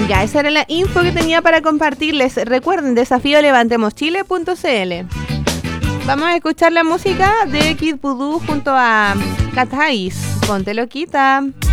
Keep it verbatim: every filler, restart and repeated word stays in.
Ya, esa era la info que tenía para compartirles. Recuerden, desafío levantemos chile punto c l. Vamos a escuchar la música de Kid Voodoo junto a Cat Eyes. Ponte loquita.